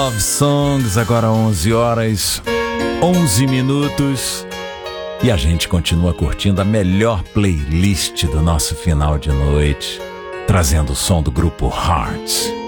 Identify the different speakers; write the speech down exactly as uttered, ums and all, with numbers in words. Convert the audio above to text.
Speaker 1: Love Songs, agora onze horas, onze minutos. E a gente continua curtindo a melhor playlist do nosso final de noite, trazendo o som do grupo Hearts.